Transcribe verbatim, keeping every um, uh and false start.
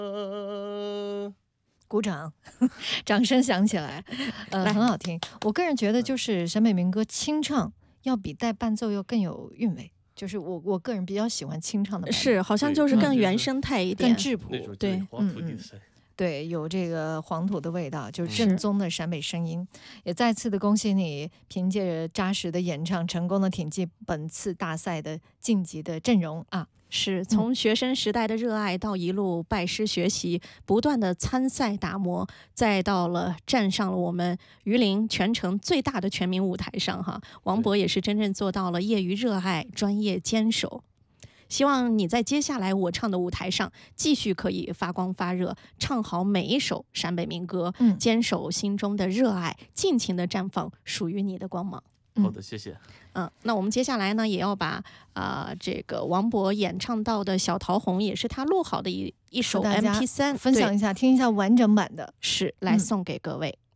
鼓掌，掌声响起来，呃，很好听。我个人觉得，就是陕北民歌清唱要比带伴奏要更有韵味。就是我我个人比较喜欢清唱的版本， 是好像就是更原生态一点， 更质朴， 对， 黄土地的声音。 对，有这个黄土的味道，就是正宗的陕北声音。也再次的恭喜你，凭借着扎实的演唱，成功的挺进本次大赛的晋级的阵容啊！ 是从学生时代的热爱到一路拜师学习，不断的参赛打磨，再到了站上了我们榆林全城最大的全民舞台上哈，王博也是真正做到了业余热爱，专业坚守。希望你在接下来我唱的舞台上继续可以发光发热，唱好每一首陕北民歌，嗯，坚守心中的热爱，尽情的绽放属于你的光芒。 好的，谢谢。 嗯，那我们接下来呢，也要把啊、呃、这个王博演唱到的《小桃红》，也是他录好的一一首 M P 三， 分享一下，听一下完整版的， 是来送给各位。嗯